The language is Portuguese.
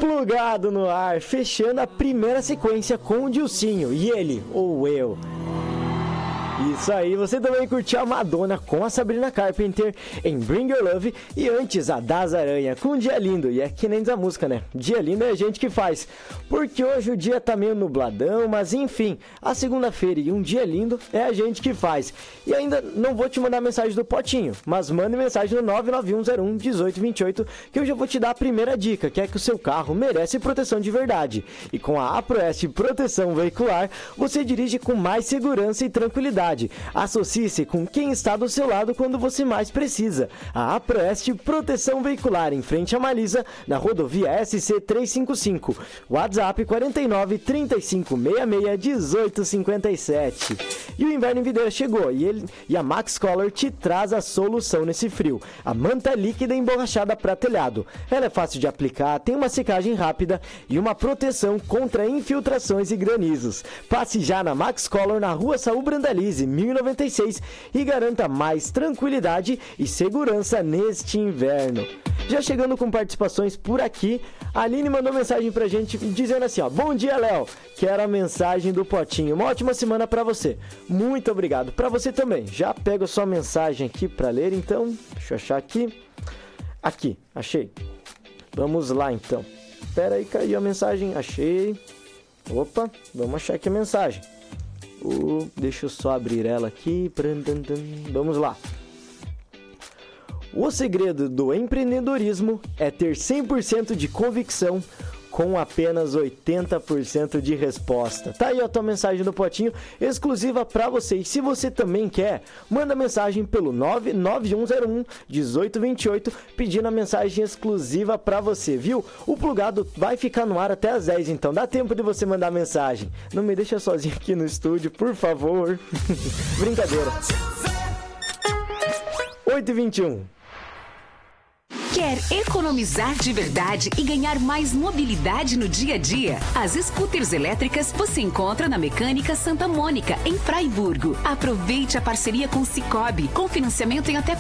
Plugado no ar, fechando a primeira sequência com o Dilcinho. E ele, ou eu. Isso aí, você também curtiu a Madonna com a Sabrina Carpenter em Bring Your Love e antes a Das Aranha com Dia Lindo. E é que nem diz a música, né? Dia Lindo é a gente que faz. Porque hoje o dia tá meio nubladão, mas enfim, a segunda-feira e um dia lindo é a gente que faz. E ainda não vou te mandar mensagem do potinho, mas mande mensagem no 991011828 que eu já vou te dar a primeira dica, que é que o seu carro merece proteção de verdade. E com a APROEST Proteção Veicular, você dirige com mais segurança e tranquilidade. Associe-se com quem está do seu lado quando você mais precisa. A APROEST Proteção Veicular, em frente a Malisa, na rodovia SC 355. WhatsApp 49 35 66 18 57. E o inverno em Videira chegou e a Max Color te traz a solução nesse frio. A manta líquida emborrachada para telhado. Ela é fácil de aplicar, tem uma secagem rápida e uma proteção contra infiltrações e granizos. Passe já na Max Color na rua Saúl Brandalize 1096 e garanta mais tranquilidade e segurança neste inverno. Já chegando com participações por aqui, a Aline mandou mensagem pra gente dizendo assim, ó: bom dia, Léo, quero a mensagem do potinho, uma ótima semana pra você. Muito obrigado, pra você também. Já pego a sua mensagem aqui pra ler, então, deixa eu achar aqui, achei. Vamos lá então, espera aí, caiu a mensagem, achei. Opa, vamos achar aqui a mensagem. Deixa eu só abrir ela aqui. Vamos lá. O segredo do empreendedorismo é ter 100% de convicção com apenas 80% de resposta. Tá aí a tua mensagem do potinho, exclusiva para você. E se você também quer, manda mensagem pelo 991011828 pedindo a mensagem exclusiva para você, viu? O plugado vai ficar no ar até às 10, então dá tempo de você mandar mensagem. Não me deixa sozinho aqui no estúdio, por favor. Brincadeira. 8h21. Quer economizar de verdade e ganhar mais mobilidade no dia a dia? As scooters elétricas você encontra na Mecânica Santa Mônica, em Fraiburgo. Aproveite a parceria com Sicoob, com financiamento em até